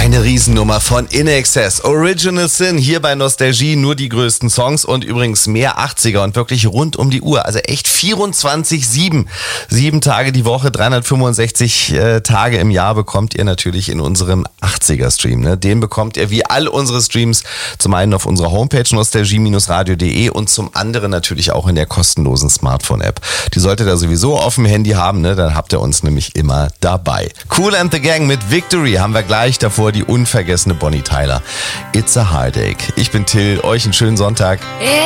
Eine Riesennummer von INXS. Original Sin hier bei Nostalgie, nur die größten Songs und übrigens mehr 80er und wirklich rund um die Uhr. Also echt 24/7. 7 Tage die Woche, 365 Tage im Jahr bekommt ihr natürlich in unserem 80er-Stream. Ne? Den bekommt ihr wie all unsere Streams zum einen auf unserer Homepage nostalgie-radio.de und zum anderen natürlich auch in der kostenlosen Smartphone-App. Die solltet ihr sowieso auf dem Handy haben, ne? Dann habt ihr uns nämlich immer dabei. Kool and the Gang mit Victory haben wir gleich, davor die unvergessene Bonnie Tyler. It's a Heartache. Ich bin Till, euch einen schönen Sonntag.